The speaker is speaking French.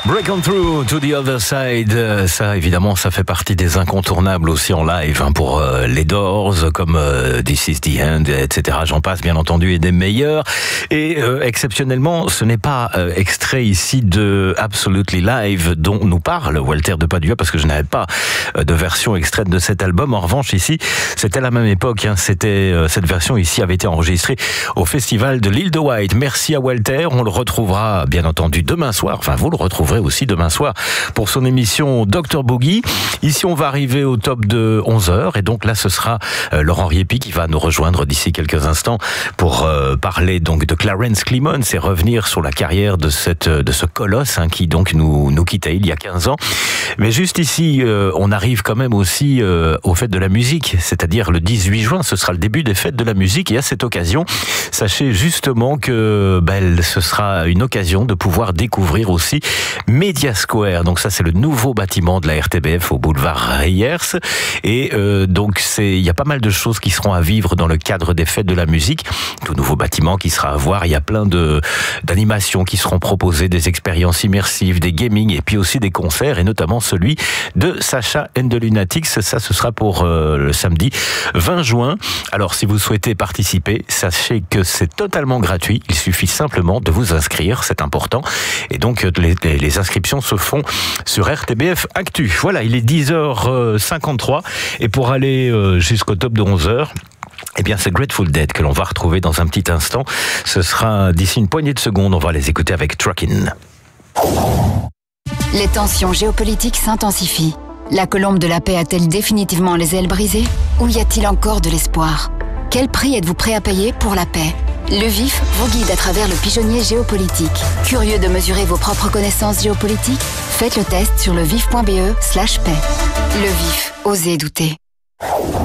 Break on through to the other side, ça évidemment ça fait partie des incontournables aussi en live pour les Doors comme This is the End, etc. J'en passe bien entendu et des meilleurs. Et exceptionnellement ce n'est pas extrait ici de Absolutely Live dont nous parle Walter de Padua parce que je n'avais pas de version extraite de cet album. En revanche ici c'était la même époque, c'était cette version ici avait été enregistrée au festival de l'Île de Wight. Merci à Walter, on le retrouvera bien entendu demain soir, enfin vous le retrouverez aussi demain soir pour son émission Dr Boogie. Ici on va arriver au top de 11h et donc là ce sera Laurent Riepi qui va nous rejoindre d'ici quelques instants pour parler donc de Clarence Clemons et revenir sur la carrière de ce colosse qui donc nous quittait il y a 15 ans. Mais juste ici on arrive quand même aussi aux fêtes de la musique, c'est-à-dire le 18 juin ce sera le début des fêtes de la musique et à cette occasion sachez justement que ce sera une occasion de pouvoir découvrir aussi Media Square. Donc ça c'est le nouveau bâtiment de la RTBF au boulevard Reyers et donc il y a pas mal de choses qui seront à vivre dans le cadre des fêtes de la musique. Tout nouveau bâtiment qui sera à voir, il y a plein d'animations qui seront proposées, des expériences immersives, des gaming et puis aussi des concerts et notamment celui de Sacha and the Lunatics. Ça ce sera pour le samedi 20 juin. Alors si vous souhaitez participer, sachez que c'est totalement gratuit, il suffit simplement de vous inscrire, c'est important. Et donc les inscriptions se font sur RTBF Actu. Voilà, il est 10h53 et pour aller jusqu'au top de 11h, eh bien, c'est Grateful Dead que l'on va retrouver dans un petit instant. Ce sera d'ici une poignée de secondes, on va les écouter avec Truckin'. Les tensions géopolitiques s'intensifient. La colombe de la paix a-t-elle définitivement les ailes brisées? Ou y a-t-il encore de l'espoir? Quel prix êtes-vous prêt à payer pour la paix? Le VIF vous guide à travers le pigeonnier géopolitique. Curieux de mesurer vos propres connaissances géopolitiques? Faites le test sur levif.be/paix. Le VIF, osez douter.